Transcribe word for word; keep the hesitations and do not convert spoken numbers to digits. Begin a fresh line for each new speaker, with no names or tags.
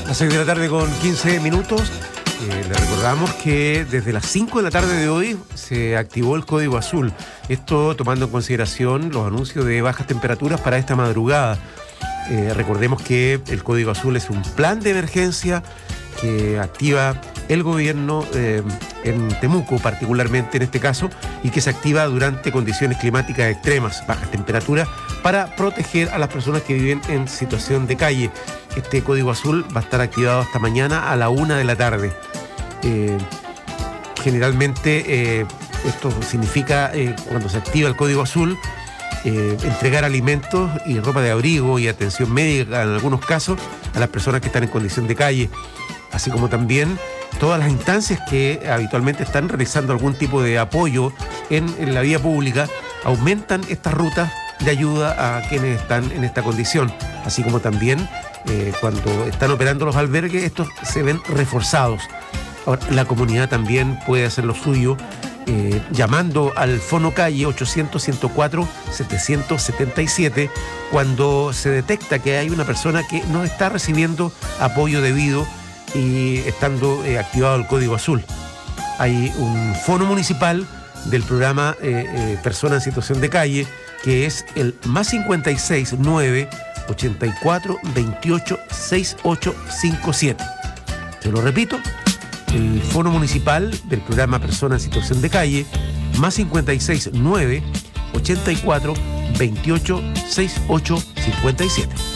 Las seis de la tarde con quince minutos. Eh, le recordamos que desde las cinco de la tarde de hoy se activó el código azul. Esto tomando en consideración los anuncios de bajas temperaturas para esta madrugada. Eh, recordemos que el código azul es un plan de emergencia que activa el gobierno eh, en Temuco, particularmente en este caso, y que se activa durante condiciones climáticas extremas, bajas temperaturas, para proteger a las personas que viven en situación de calle. Este código azul va a estar activado hasta mañana a la una de la tarde. Eh, generalmente eh, esto significa, eh, cuando se activa el código azul, eh, entregar alimentos y ropa de abrigo y atención médica en algunos casos a las personas que están en condición de calle, así como también todas las instancias que habitualmente están realizando algún tipo de apoyo en, en la vía pública, aumentan estas rutas de ayuda a quienes están en esta condición, así como también eh, cuando están operando los albergues, estos se ven reforzados. Ahora, la comunidad también puede hacer lo suyo, eh, llamando al Fono Calle ochocientos, ciento cuatro, setecientos setenta y siete cuando se detecta que hay una persona que no está recibiendo apoyo debido y estando eh, activado el código azul. Hay un fono municipal del programa eh, eh, Personas en Situación de Calle, que es el más cincuenta y seis, nueve, ochenta y cuatro, veintiocho, sesenta y ocho cincuenta y siete. Se lo repito, el fono municipal del programa Personas en Situación de Calle, más cincuenta y seis, nueve, ochenta y cuatro, veintiocho, sesenta y ocho cincuenta y siete.